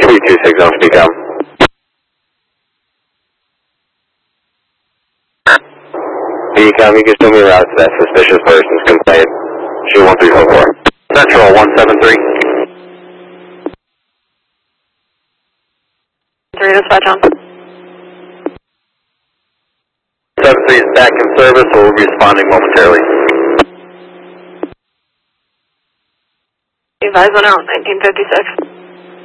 326 on speak up. Decom, you can show me around to that suspicious person's complaint. Shoot 1344. Central 173. 3 dispatch on. 73 is back in service, so we'll be responding momentarily. Advise 1 out, 1956.